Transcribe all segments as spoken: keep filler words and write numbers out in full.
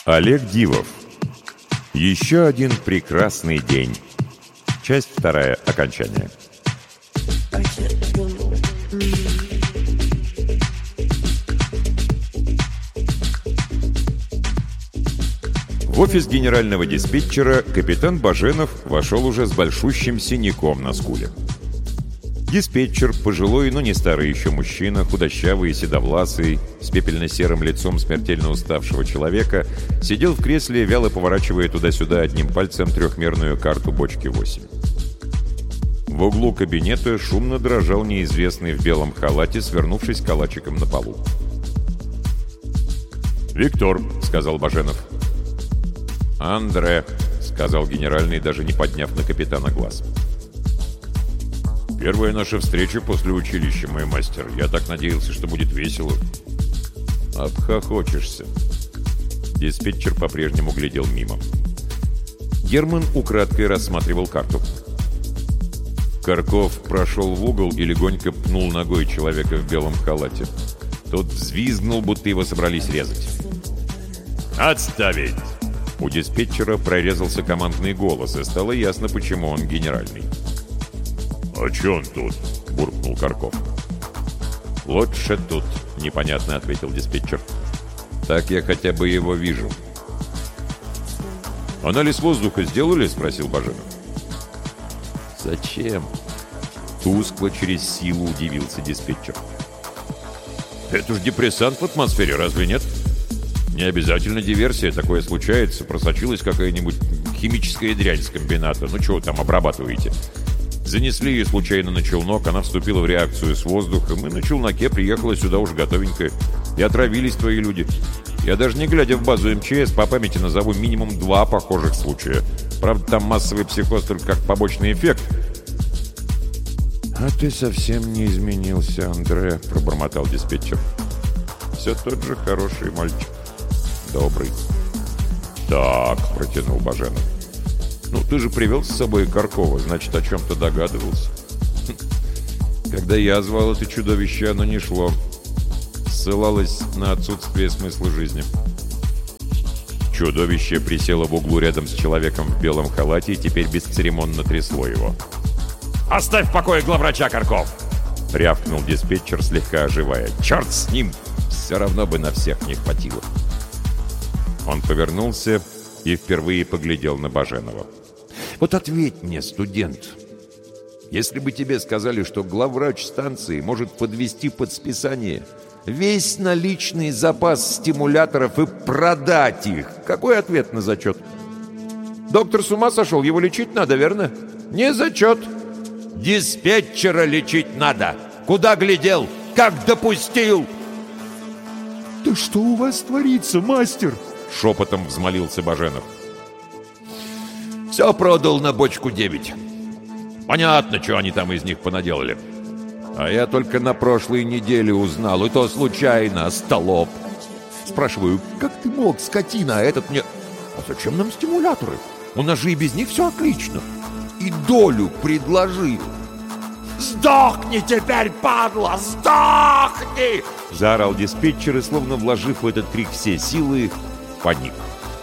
Олег Дивов. Еще один прекрасный день. Часть вторая. Окончание. В офис генерального диспетчера капитан Баженов вошел уже с большущим синяком на скуле. Диспетчер, пожилой, но не старый еще мужчина, худощавый и седовласый, с пепельно-серым лицом смертельно уставшего человека, сидел в кресле, вяло поворачивая туда-сюда одним пальцем трехмерную карту бочки восемь. В углу кабинета шумно дрожал неизвестный в белом халате, свернувшись калачиком на полу. «Виктор», — сказал Баженов. «Андре», — сказал генеральный, даже не подняв на капитана глаз. «Первая наша встреча после училища, мой мастер. Я так надеялся, что будет весело». «Обхохочешься». Диспетчер по-прежнему глядел мимо. Герман украдкой рассматривал карту. Карков прошел в угол и легонько пнул ногой человека в белом халате. Тот взвизгнул, будто его собрались резать. «Отставить!» У диспетчера прорезался командный голос, и стало ясно, почему он генеральный. «А чё он тут?» — буркнул Карков. «Лучше тут», — непонятно ответил диспетчер. «Так я хотя бы его вижу». «Анализ воздуха сделали?» — спросил Баженов. «Зачем?» — тускло через силу удивился диспетчер. «Это ж депрессант в атмосфере, разве нет? Не обязательно диверсия, такое случается. Просочилась какая-нибудь химическая дрянь с комбината. Ну чего там обрабатываете? Занесли ее случайно на челнок, она вступила в реакцию с воздухом, и на челноке приехала сюда уже готовенькая. И отравились твои люди. Я даже не глядя в базу эм че эс, по памяти назову минимум два похожих случая. Правда, там массовый психоз только как побочный эффект». «А ты совсем не изменился, Андре», — пробормотал диспетчер. «Все тот же хороший мальчик. Добрый». «Так», — протянул Баженов. «Ну, ты же привел с собой Каркова, значит, о чем-то догадывался». «Когда я звал это чудовище, оно не шло. Ссылалось на отсутствие смысла жизни». Чудовище присело в углу рядом с человеком в белом халате и теперь бесцеремонно трясло его. «Оставь в покое главврача, Карков!» — рявкнул диспетчер, слегка оживая. «Черт с ним! Все равно бы на всех не хватило». Он повернулся и впервые поглядел на Баженова. «Вот ответь мне, студент, если бы тебе сказали, что главврач станции может подвести под списание весь наличный запас стимуляторов и продать их, какой ответ на зачет? Доктор с ума сошел, его лечить надо, верно? Не зачет. Диспетчера лечить надо. Куда глядел? Как допустил?» «Да что у вас творится, мастер?» — шепотом взмолился Баженов. «Все продал на бочку девять. Понятно, что они там из них понаделали. А я только на прошлой неделе узнал, и то случайно, остолоп. Спрашиваю, как ты мог, скотина, а этот мне... А зачем нам стимуляторы? У нас же и без них все отлично. И долю предложи. Сдохни теперь, падла, сдохни!» Заорал диспетчер и, словно вложив в этот крик все силы, паник.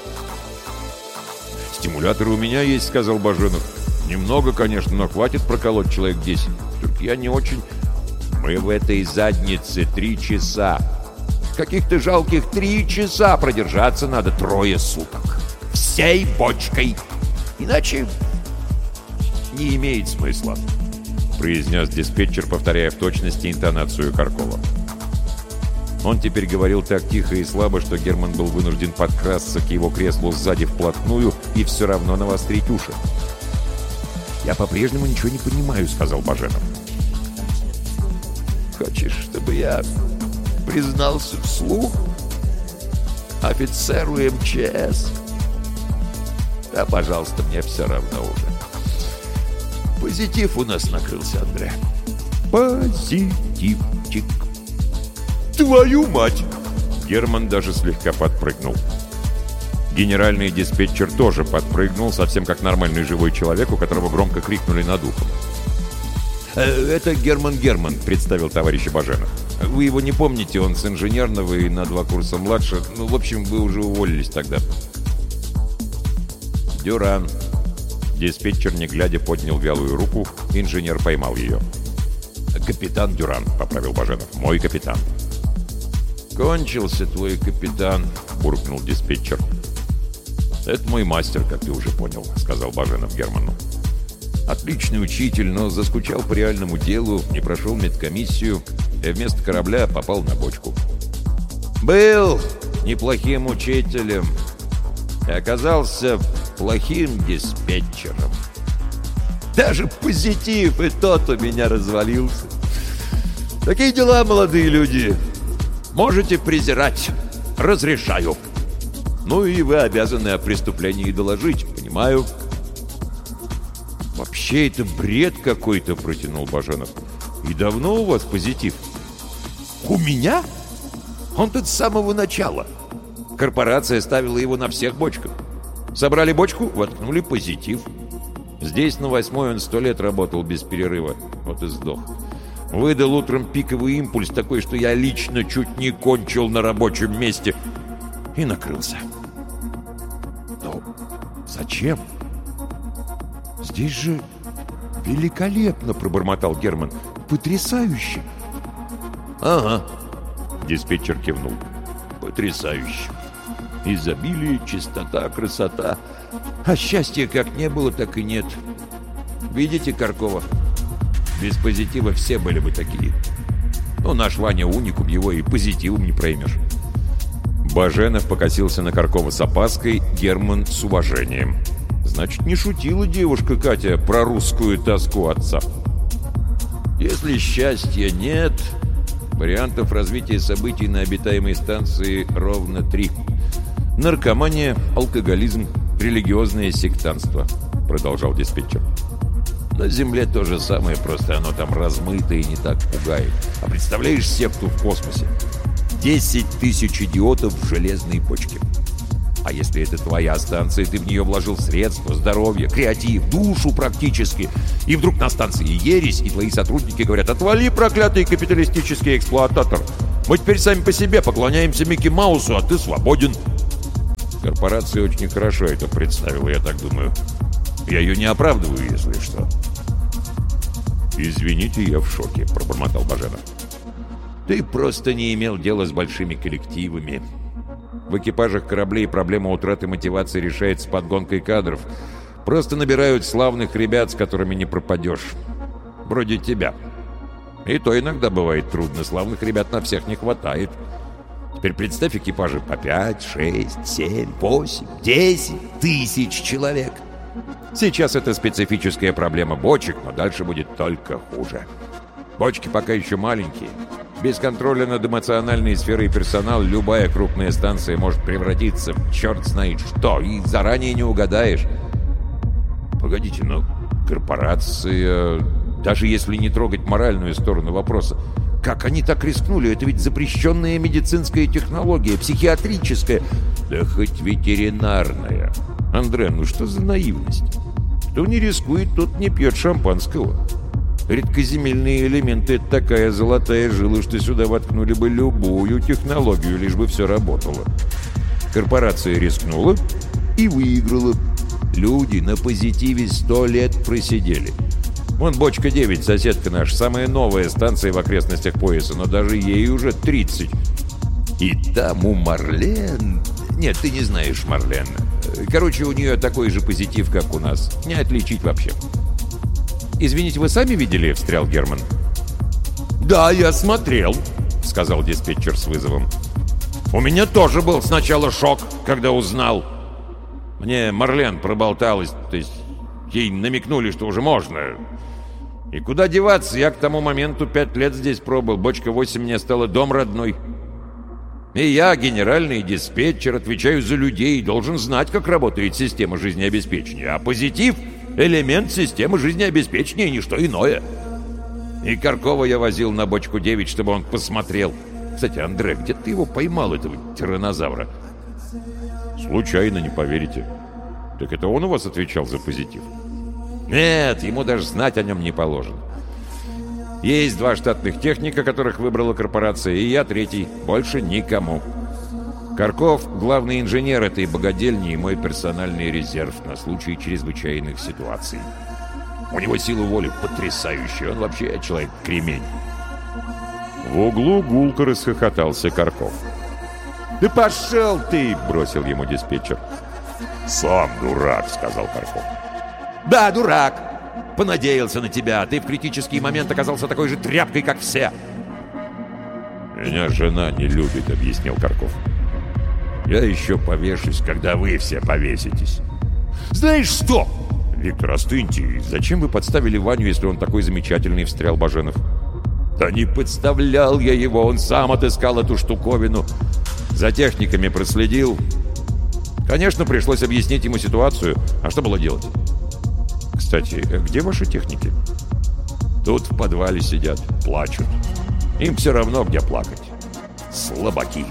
«Стимуляторы у меня есть», — сказал Баженов. «Немного, конечно, но хватит проколоть человек десять. Только я не очень...» «Мы в этой заднице три часа. Каких-то жалких три часа продержаться надо трое суток. Всей бочкой. Иначе не имеет смысла», — произнес диспетчер, повторяя в точности интонацию Каркова. Он теперь говорил так тихо и слабо, что Герман был вынужден подкрасться к его креслу сзади вплотную и все равно навострить уши. «Я по-прежнему ничего не понимаю», — сказал Баженов. «Хочешь, чтобы я признался вслух офицеру эм че эс? Да, пожалуйста, мне все равно уже. Позитив у нас накрылся, Андре. Позитивчик. Твою мать!» Герман даже слегка подпрыгнул. Генеральный диспетчер тоже подпрыгнул, совсем как нормальный живой человек, у которого громко крикнули над ухом. «Это Герман Герман», — представил товарищ Баженов. Вы его не помните, он с инженерного и на два курса младше. Ну, в общем, вы уже уволились тогда. Дюран. Диспетчер, не глядя, поднял вялую руку. Инженер поймал ее. «Капитан Дюран», — поправил Баженов. «Мой капитан». «Кончился твой капитан», — буркнул диспетчер. «Это мой мастер, как ты уже понял», — сказал Баженов Герману. «Отличный учитель, но заскучал по реальному делу, не прошел медкомиссию, и вместо корабля попал на бочку. Был неплохим учителем и оказался плохим диспетчером. Даже позитив и тот у меня развалился. Такие дела, молодые люди. Можете презирать. Разрешаю. Ну и вы обязаны о преступлении доложить, понимаю». «Вообще это бред какой-то», — протянул Баженов. «И давно у вас позитив?» «У меня? Он тут с самого начала. Корпорация ставила его на всех бочках. Собрали бочку, воткнули позитив. Здесь на восьмой он сто лет работал без перерыва. Вот и сдох. Выдал утром пиковый импульс такой, что я лично чуть не кончил на рабочем месте. И накрылся». «Но зачем? Здесь же великолепно», — пробормотал Герман. «Потрясающе!» «Ага», — диспетчер кивнул. «Потрясающе! Изобилие, чистота, красота. А счастья как не было, так и нет. Видите Каркова? Без позитива все были бы такие. Ну, наш Ваня уникум, его и позитивом не проймешь». Баженов покосился на Каркова с опаской, Герман с уважением. Значит, не шутила девушка Катя про русскую тоску отца. «Если счастья нет, вариантов развития событий на обитаемой станции ровно три. Наркомания, алкоголизм, религиозное сектантство», — продолжал диспетчер. «На Земле то же самое, просто оно там размыто и не так пугает. А представляешь секту в космосе? Десять тысяч идиотов в железной бочке. А если это твоя станция, ты в нее вложил средства, здоровье, креатив, душу практически, и вдруг на станции ересь, и твои сотрудники говорят: «Отвали, проклятый капиталистический эксплуататор! Мы теперь сами по себе поклоняемся Микки Маусу, а ты свободен!» Корпорация очень хорошо это представила, я так думаю. Я ее не оправдываю, если что. «Извините, я в шоке», — пробормотал Баженов. «Ты просто не имел дела с большими коллективами. В экипажах кораблей проблема утраты мотивации решается подгонкой кадров. Просто набирают славных ребят, с которыми не пропадешь. Вроде тебя. И то иногда бывает трудно, славных ребят на всех не хватает. Теперь представь экипажи по пять, шесть, семь, восемь, десять тысяч человек. Сейчас это специфическая проблема бочек, но дальше будет только хуже. Бочки пока еще маленькие. Без контроля над эмоциональной сферой персонала любая крупная станция может превратиться в черт знает что, и заранее не угадаешь». «Погодите, но корпорация, даже если не трогать моральную сторону вопроса, как они так рискнули? Это ведь запрещенная медицинская технология, психиатрическая, да хоть ветеринарная. Андре, ну что за наивность? Кто не рискует, тот не пьет шампанского. Редкоземельные элементы — это такая золотая жила, что сюда воткнули бы любую технологию, лишь бы все работало. Корпорация рискнула и выиграла. Люди на позитиве сто лет просидели. Вон бочка девять, соседка наша, самая новая станция в окрестностях пояса, но даже ей уже тридцать. И там у Марлен... Нет, ты не знаешь Марлен. Короче, у нее такой же позитив, как у нас. Не отличить вообще». «Извините, вы сами видели?» — встрял Герман. «Да, я смотрел», — сказал диспетчер с вызовом. «У меня тоже был сначала шок, когда узнал. Мне Марлен проболталась, то есть ей намекнули, что уже можно. И куда деваться, я к тому моменту пять лет здесь пробыл, бочка восемь мне стала дом родной. И я, генеральный диспетчер, отвечаю за людей, должен знать, как работает система жизнеобеспечения. А позитив — элемент системы жизнеобеспечения, ни что иное. И Каркова я возил на бочку девять, чтобы он посмотрел. Кстати, Андре, где ты его поймал, этого тираннозавра?» «Случайно, не поверите. Так это он у вас отвечал за позитив?» «Нет, ему даже знать о нем не положено. Есть два штатных техника, которых выбрала корпорация, и я третий. Больше никому. Карков — главный инженер этой богадельни и мой персональный резерв на случай чрезвычайных ситуаций. У него сила воли потрясающая, он вообще человек-кремень. В углу гулко расхохотался Карков. «Да пошел ты!» — бросил ему диспетчер. «Сам дурак», — сказал Карков. «Да, дурак! Понадеялся на тебя. Ты в критический момент оказался такой же тряпкой, как все». «Меня жена не любит», — объяснил Карков. «Я еще повешусь, когда вы все повеситесь». «Знаешь что?» «Виктор, остыньте. Зачем вы подставили Ваню, если он такой замечательный?» — встрял Баженов. «Да не подставлял я его. Он сам отыскал эту штуковину. За техниками проследил. Конечно, пришлось объяснить ему ситуацию. А что было делать?» «Кстати, где ваши техники?» «Тут в подвале сидят, плачут. Им все равно, где плакать. Слабаки».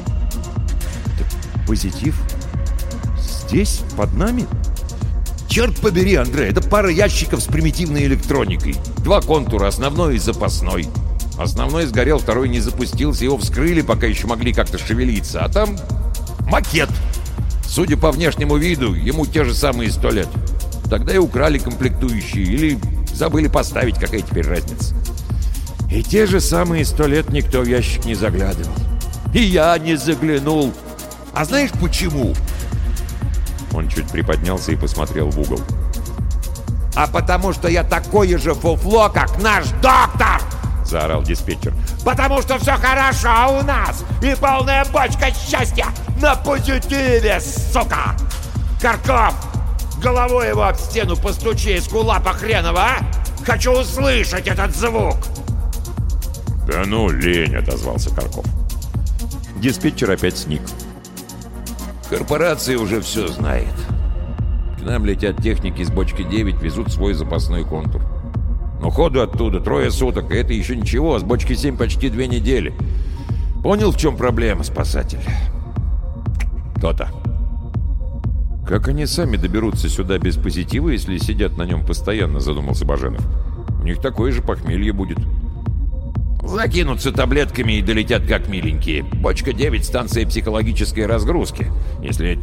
«Так позитив? Здесь, под нами?» «Черт побери, Андрей, это пара ящиков с примитивной электроникой. Два контура, основной и запасной. Основной сгорел, второй не запустился. Его вскрыли, пока еще могли как-то шевелиться. А там макет. Судя по внешнему виду, ему те же самые сто лет. Тогда и украли комплектующие. Или забыли поставить, какая теперь разница. И те же самые сто лет никто в ящик не заглядывал. И я не заглянул. А знаешь почему?» Он чуть приподнялся и посмотрел в угол. «А потому что я такое же фуфло, как наш доктор!» — заорал диспетчер. «Потому что все хорошо у нас! И полная бочка счастья! На позитиве, сука! Карков, головой его об стену постучи, скулапа хренова, а! Хочу услышать этот звук!» «Да ну, лень!» — отозвался Карков. Диспетчер опять сник. «Корпорация уже все знает. К нам летят техники с бочки девять, везут свой запасной контур. Но ходу оттуда трое суток, и это еще ничего, а с бочки семь почти две недели. Понял, в чем проблема, спасатель?» «То-то». «Как они сами доберутся сюда без позитива, если сидят на нем постоянно?» — задумался Баженов. «У них такое же похмелье будет». «Закинутся таблетками и долетят как миленькие. Бочка девять — станция психологической разгрузки. Если